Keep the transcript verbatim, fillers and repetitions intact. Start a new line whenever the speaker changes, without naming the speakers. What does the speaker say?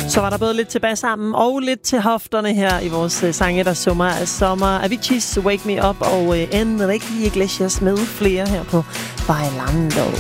Så var der både lidt til bassarmen og lidt til hofterne her i vores uh, sange, der summer af sommer. Avicii's Wake Me Up og uh, Enrique Iglesias med flere her på Bailando.